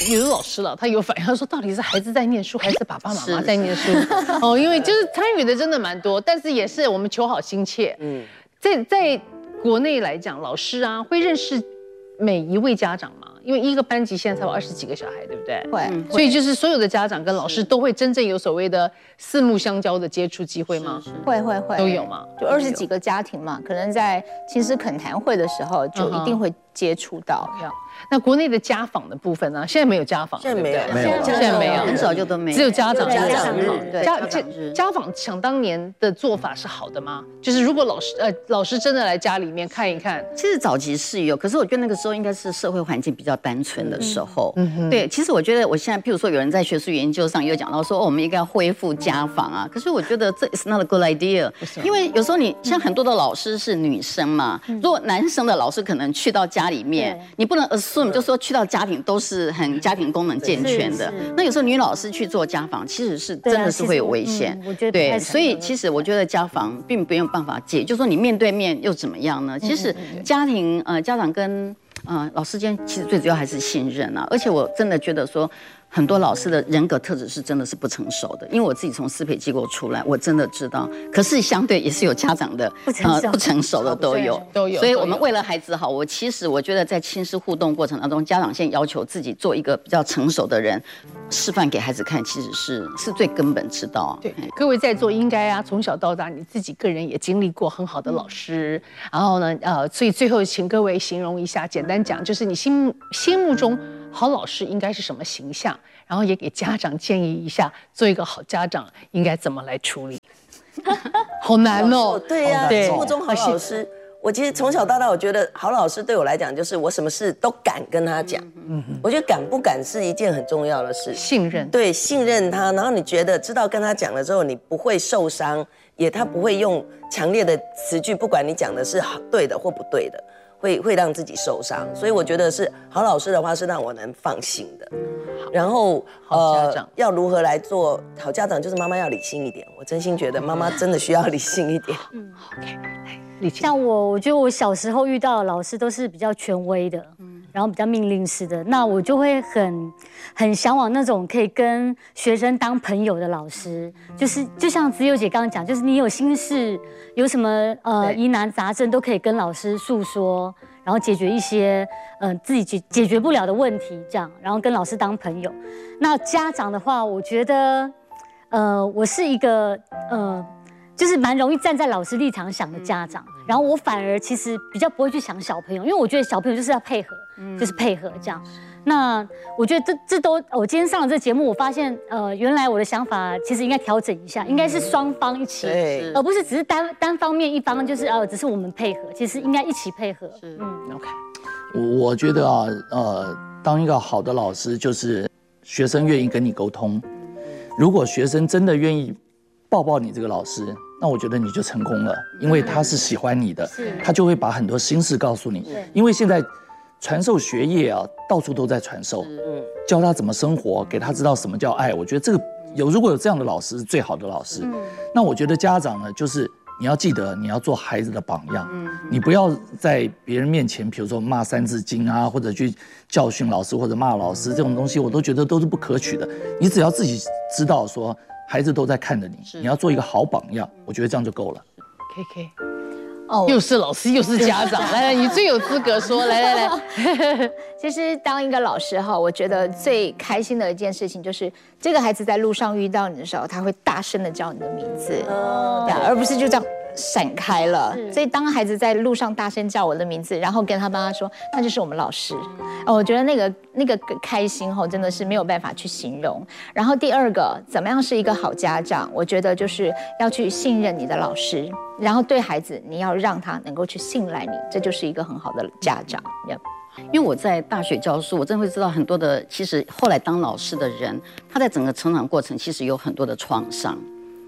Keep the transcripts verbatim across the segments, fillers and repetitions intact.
有的老师了，他有反应，他说到底是孩子在念书，还是爸爸妈妈在念书？哦，因为就是参与的真的蛮多，但是也是我们求好心切。嗯，在在国内来讲，老师啊会认识每一位家长吗？因为一个班级现在才有二十几个小孩，对不对？ 会， 所以就是所有的家长跟老师都会真正有所谓的四目相交的接触机会吗？ 会会会， 都有吗？ 就二十几个家庭嘛，可能在亲师恳谈会的时候就一定会接触到。 那国内的家访的部分呢？现在没有家访， 现在没有， 没有， 现在没有， 很少就都没有， 只有家长家长日。 对， 家家家访想当年的做法是好的吗？就是如果老师呃老师真的来家里面看一看， 其实早期是有，可是我觉得那个时候应该是社会环境比较单纯的时候。嗯对，其实我觉得我现在，譬如说有人在学术研究上有讲到说，哦，我们应该要恢复家访啊。可是我觉得这 is not a good idea， 因为有时候你像很多的老师是女生嘛，如果男生的老师可能去到家里面，你不能 assume 就说去到家庭都是很家庭功能健全的。那有时候女老师去做家访，其实是真的是会有危险。 我觉得对，所以其实我觉得家访并没有办法解，就说你面对面又怎么样呢？其实家庭呃家长跟呃老师间其实最主要还是信任啊，而且我真的觉得说。很多老师的人格特质是真的是不成熟的，因为我自己从师培机构出来，我真的知道。可是相对也是有家长的不成熟、 呃、不成熟的都有都有。 所以我们为了孩子好，我其实我觉得在亲师互动过程当中，家长先要求自己做一个比较成熟的人，示范给孩子看，其实是是最根本之道。 对，各位在座应该啊，从小到大你自己个人也经历过很好的老师，然后呢，呃，所以最后请各位形容一下，简单讲就是你心目心目中好老师应该是什么形象？然后也给家长建议一下，做一个好家长应该怎么来处理。好难哦。 对呀，心目中好老师，我其实从小到大，我觉得好老师对我来讲，就是我什么事都敢跟他讲。嗯，我觉得敢不敢是一件很重要的事。 信任， 对，信任他，然后你觉得知道跟他讲了之后，你不会受伤，也他不会用强烈的词句，不管你讲的是对的或不对的。会会让自己受伤，所以我觉得是好老师的话是让我能放心的。然后好家长、 呃、要如何来做好家长，就是妈妈要理性一点。我真心觉得妈妈真的需要理性一点。嗯 ，OK， 来，立青。 像我，我觉得我小时候遇到的老师都是比较权威的，嗯，然后比较命令式的，那我就会很很向往那种可以跟学生当朋友的老师，就是就像子友姐刚刚讲，就是你有心事。有什么呃疑难杂症都可以跟老师诉说，然后解决一些呃自己解解决不了的问题，这样，然后跟老师当朋友。那家长的话，我觉得，呃，我是一个呃，就是蛮容易站在老师立场想的家长，然后我反而其实比较不会去想小朋友，因为我觉得小朋友就是要配合，就是配合这样。那我觉得这这都，我今天上了这节目，我发现，呃，原来我的想法其实应该调整一下，应该是双方一起，而不是只是单单方面一方，就是呃，只是我们配合，其实应该一起配合。 嗯 ，OK。 我觉得啊，呃，当一个好的老师，就是学生愿意跟你沟通。如果学生真的愿意抱抱你这个老师，那我觉得你就成功了，因为他是喜欢你的，他就会把很多心事告诉你。因为现在。传授学业啊，到处都在传授，嗯，教他怎么生活，给他知道什么叫爱。我觉得这个有如果有这样的老师，是最好的老师。嗯，那我觉得家长呢，就是你要记得，你要做孩子的榜样，嗯，你不要在别人面前，比如说骂三字经啊，或者去教训老师或者骂老师这种东西，我都觉得都是不可取的。你只要自己知道说，孩子都在看着你，你要做一个好榜样，我觉得这样就够了。 K K。哦，又是老师又是家长，来来，你最有资格说，来来来。 其实当一个老师哈，我觉得最开心的一件事情就是，这个孩子在路上遇到你的时候，他会大声的叫你的名字，哦，而不是就这样闪开了。所以当孩子在路上大声叫我的名字，然后跟他帮他说，那就是我们老师。哦，我觉得那个那个开心哈，真的是没有办法去形容。然后第二个，怎么样是一个好家长？我觉得就是要去信任你的老师。然后对孩子，你要让他能够去信赖你，这就是一个很好的家长。 因为我在大学教书，我真的会知道很多的，其实后来当老师的人，他在整个成长过程其实有很多的创伤。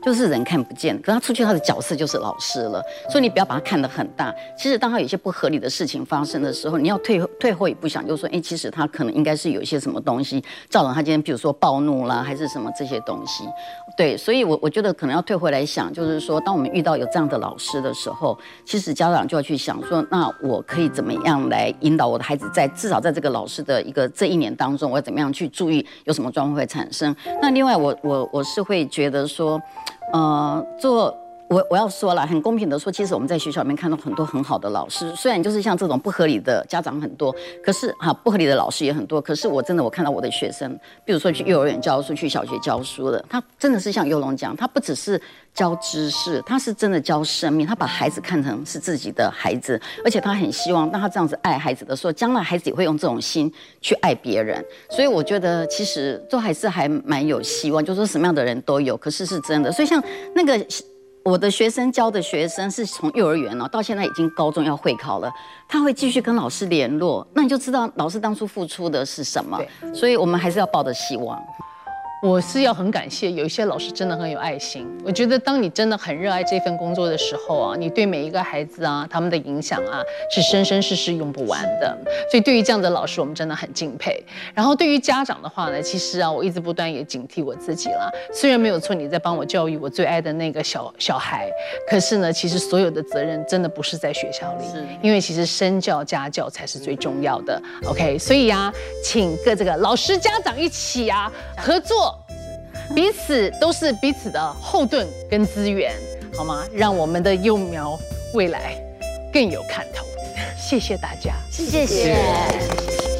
就是人看不见，可是他出去他的角色就是老师了，所以你不要把他看得很大。其实当他有一些不合理的事情发生的时候，你要退退后一步想，就是说，哎，其实他可能应该是有一些什么东西造成他今天，比如说暴怒啦，还是什么这些东西。对，所以我我觉得可能要退回来想，就是说，当我们遇到有这样的老师的时候，其实家长就要去想说，那我可以怎么样来引导我的孩子在，在至少在这个老师的一个这一年当中，我要怎么样去注意有什么状况会产生。那另外我，我我我是会觉得说，呃，做。我我要说了，很公平的说，其实我们在学校里面看到很多很好的老师，虽然就是像这种不合理的家长很多，可是哈不合理的老师也很多，可是我真的我看到我的学生，比如说去幼儿园教书、去小学教书的，他真的是像佑龙讲，他不只是教知识，他是真的教生命，他把孩子看成是自己的孩子，而且他很希望当他这样子爱孩子的时候，将来孩子也会用这种心去爱别人。所以我觉得其实都还是还蛮有希望，就是说什么样的人都有，可是是真的。所以像那个。我的学生教的学生是从幼儿园哦，到现在已经高中要会考了，他会继续跟老师联络，那你就知道老师当初付出的是什么。所以我们还是要抱着希望。 我是要很感谢有一些老师真的很有爱心。我觉得当你真的很热爱这份工作的时候啊，你对每一个孩子啊，他们的影响啊，是生生世世用不完的。所以对于这样的老师，我们真的很敬佩。然后对于家长的话呢，其实啊，我一直不断也警惕我自己啦。虽然没有错，你在帮我教育我最爱的那个小小孩，可是呢，其实所有的责任真的不是在学校里，因为其实身教家教才是最重要的。OK， 所以啊，请各这个老师家长一起啊合作。彼此都是彼此的后盾跟资源，好吗？让我们的幼苗未来更有看头。谢谢大家， 谢谢。